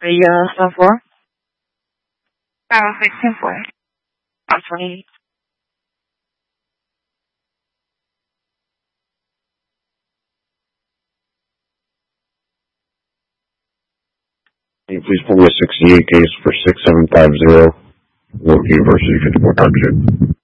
The stuff for? 16 for. I'm 28. Can you please pull me a 68 case for 6750, York University 54 Target?